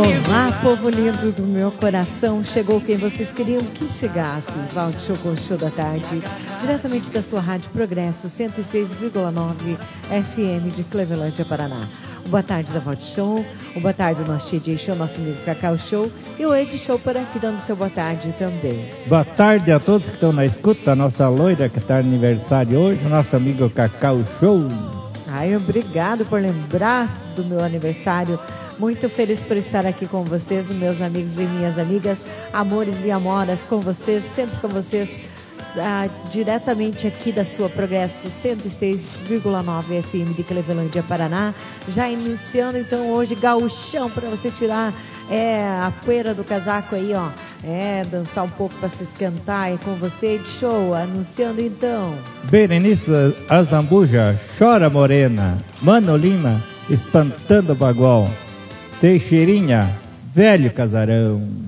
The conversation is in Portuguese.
Olá, povo lindo do meu coração. Chegou quem vocês queriam que chegasse. Valde Show com o Show da Tarde, diretamente da sua Rádio Progresso 106,9 FM de Clevelândia, Paraná. O Boa Tarde da Valde Show, o Boa Tarde do nosso TJ Show, nosso amigo Cacau Show e o Ed Show por aqui dando seu boa tarde também. Boa tarde a todos que estão na escuta, a nossa loira que está aniversário hoje, o nosso amigo Cacau Show. Ai, obrigado por lembrar do meu aniversário. Muito feliz por estar aqui com vocês, meus amigos e minhas amigas, amores e amoras com vocês, sempre com vocês, diretamente aqui da sua Progresso 106,9 FM de Clevelândia, Paraná. Já iniciando então hoje gauchão para você tirar a poeira do casaco aí, ó. Dançar um pouco para se esquentar. É com você, de show, anunciando então. Berenice Azambuja, Chora Morena. Mano Lima, Espantando o Bagual. Teixeirinha, Velho Casarão.